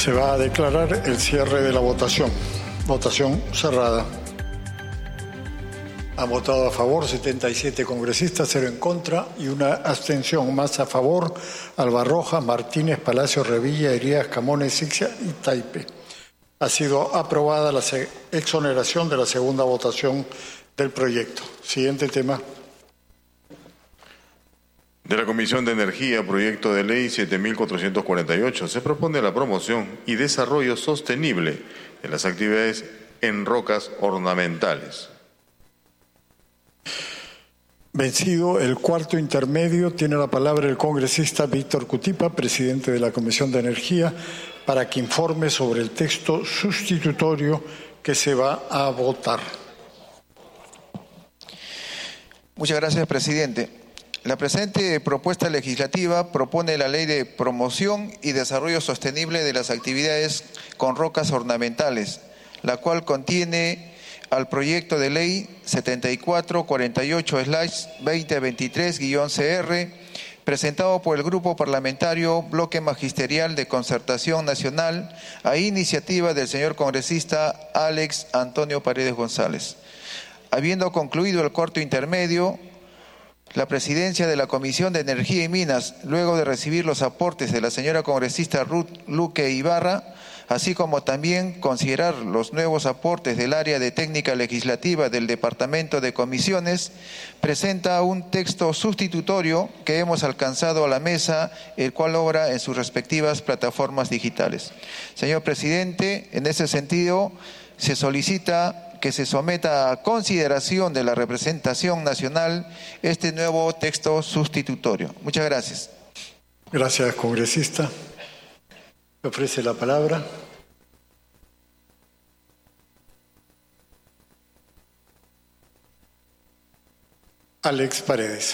Se va a declarar el cierre de la votación. Votación cerrada. Han votado a favor 77 congresistas, 0 en contra y una abstención. Más a favor: Alba Rojas, Martínez, Palacio, Revilla, Herías, Camones, Sixia y Taipe. Ha sido aprobada la exoneración de la segunda votación del proyecto. Siguiente tema. De la Comisión de Energía, proyecto de ley 7448, se propone la promoción y desarrollo sostenible de las actividades en rocas ornamentales. Vencido el cuarto intermedio, tiene la palabra el congresista Víctor Cutipa, presidente de la Comisión de Energía, para que informe sobre el texto sustitutorio que se va a votar. Muchas gracias, presidente. La presente propuesta legislativa propone la Ley de Promoción y Desarrollo Sostenible de las Actividades con Rocas Ornamentales, la cual contiene al proyecto de ley 7448/2023-CR, presentado por el Grupo Parlamentario Bloque Magisterial de Concertación Nacional, a iniciativa del señor congresista Alex Antonio Paredes González. Habiendo concluido el cuarto intermedio, la presidencia de la Comisión de Energía y Minas, luego de recibir los aportes de la señora congresista Ruth Luque Ibarra, así como también considerar los nuevos aportes del área de técnica legislativa del Departamento de Comisiones, presenta un texto sustitutorio que hemos alcanzado a la mesa, el cual obra en sus respectivas plataformas digitales. Señor presidente, en ese sentido, se solicita que se someta a consideración de la representación nacional este nuevo texto sustitutorio. Muchas gracias. Gracias, congresista. Me ofrece la palabra. Alex Paredes.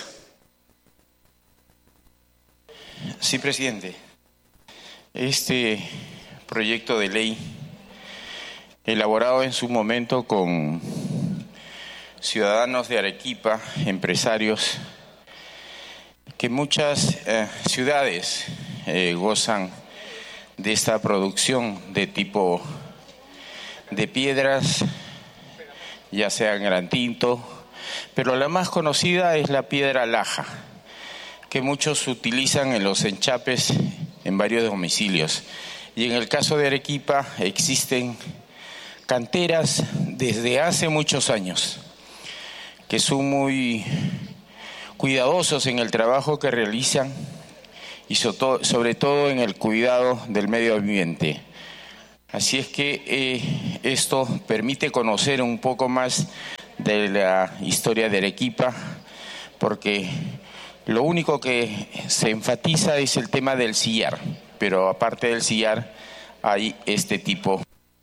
Sí, presidente. Este proyecto de ley, elaborado en su momento con ciudadanos de Arequipa, empresarios, que muchas ciudades gozan de esta producción de tipo de piedras, ya sea gran tinto, pero la más conocida es la piedra laja, que muchos utilizan en los enchapes en varios domicilios. Y en el caso de Arequipa existen canteras desde hace muchos años, que son muy cuidadosos en el trabajo que realizan y sobre todo en el cuidado del medio ambiente. Así es que esto permite conocer un poco más de la historia de Arequipa, porque lo único que se enfatiza es el tema del sillar, pero aparte del sillar hay este tipo.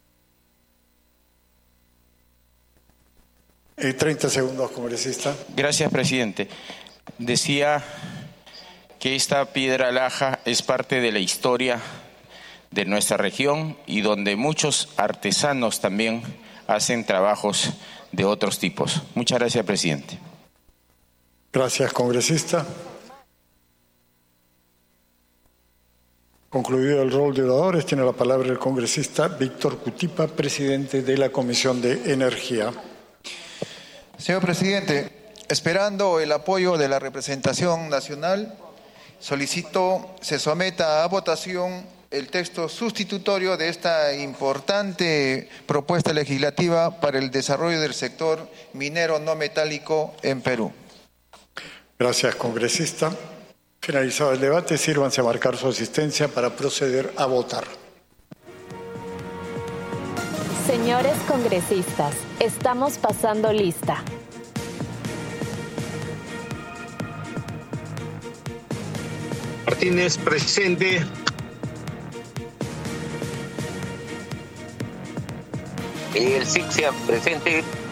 30 segundos, congresista. Gracias, presidente. Decía que esta piedra laja es parte de la historia de nuestra región y donde muchos artesanos también hacen trabajos de otros tipos. Muchas gracias, presidente. Gracias, congresista. Concluido el rol de oradores, tiene la palabra el congresista Víctor Cutipa, presidente de la Comisión de Energía. Señor presidente, esperando el apoyo de la representación nacional, solicito se someta a votación el texto sustitutorio de esta importante propuesta legislativa para el desarrollo del sector minero no metálico en Perú. Gracias, congresista. Finalizado el debate, sírvanse a marcar su asistencia para proceder a votar. Señores congresistas, estamos pasando lista. Martínez, presente. Miguel Sixia, presente.